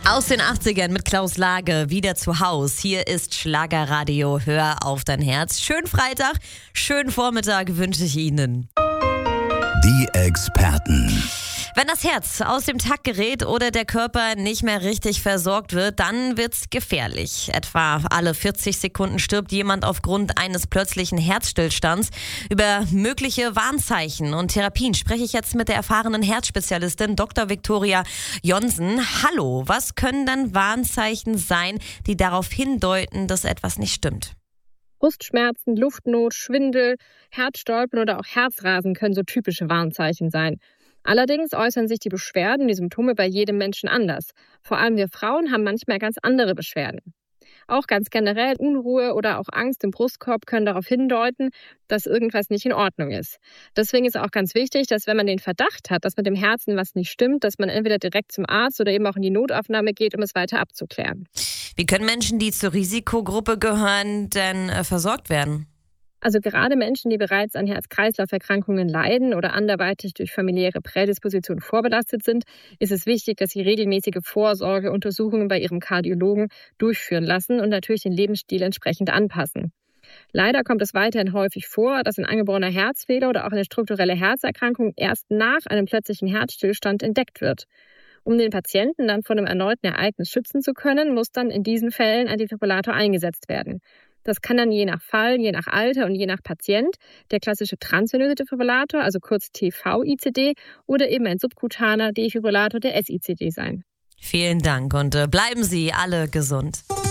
Aus den 80ern mit Klaus Lage wieder zu Haus. Hier ist Schlagerradio. Hör auf dein Herz. Schönen Freitag, schönen Vormittag wünsche ich Ihnen. Die Experten. Wenn das Herz aus dem Takt gerät oder der Körper nicht mehr richtig versorgt wird, dann wird's gefährlich. Etwa alle 40 Sekunden stirbt jemand aufgrund eines plötzlichen Herzstillstands. Über mögliche Warnzeichen und Therapien spreche ich jetzt mit der erfahrenen Herzspezialistin Dr. Viktoria Jonsen. Hallo, was können denn Warnzeichen sein, die darauf hindeuten, dass etwas nicht stimmt? Brustschmerzen, Luftnot, Schwindel, Herzstolpern oder auch Herzrasen können so typische Warnzeichen sein. Allerdings äußern sich die Beschwerden, die Symptome bei jedem Menschen anders. Vor allem wir Frauen haben manchmal ganz andere Beschwerden. Auch ganz generell Unruhe oder auch Angst im Brustkorb können darauf hindeuten, dass irgendwas nicht in Ordnung ist. Deswegen ist auch ganz wichtig, dass wenn man den Verdacht hat, dass mit dem Herzen was nicht stimmt, dass man entweder direkt zum Arzt oder eben auch in die Notaufnahme geht, um es weiter abzuklären. Wie können Menschen, die zur Risikogruppe gehören, denn versorgt werden? Also gerade Menschen, die bereits an Herz-Kreislauf-Erkrankungen leiden oder anderweitig durch familiäre Prädisposition vorbelastet sind, ist es wichtig, dass sie regelmäßige Vorsorgeuntersuchungen bei ihrem Kardiologen durchführen lassen und natürlich den Lebensstil entsprechend anpassen. Leider kommt es weiterhin häufig vor, dass ein angeborener Herzfehler oder auch eine strukturelle Herzerkrankung erst nach einem plötzlichen Herzstillstand entdeckt wird. Um den Patienten dann vor einem erneuten Ereignis schützen zu können, muss dann in diesen Fällen ein Defibrillator eingesetzt werden. Das kann dann je nach Fall, je nach Alter und je nach Patient der klassische transvenöse Defibrillator, also kurz TV-ICD, oder eben ein subkutaner Defibrillator, der SICD sein. Vielen Dank und bleiben Sie alle gesund.